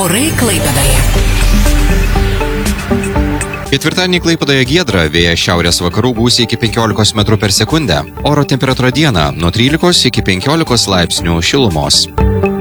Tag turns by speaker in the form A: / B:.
A: Orai Klaipėdoje.
B: Ketvirtadienį Klaipėdoje giedra, vėjas šiaurės vakarų gūsiai iki 15 m/s. Oro temperatūra dieną nuo 13 iki 15 laipsnių šilumos.